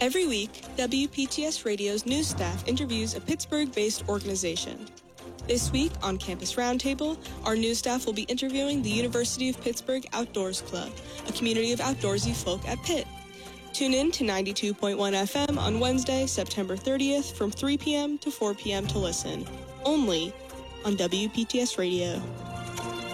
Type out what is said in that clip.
Every week, WPTS Radio's news staff interviews a Pittsburgh-based organization. This week on Campus Roundtable, our news staff will be interviewing the University of Pittsburgh Outdoors Club, a community of outdoorsy folk at Pitt. Tune in to 92.1 FM on Wednesday, September 30th from 3 p.m. to 4 p.m. to listen, only on WPTS Radio.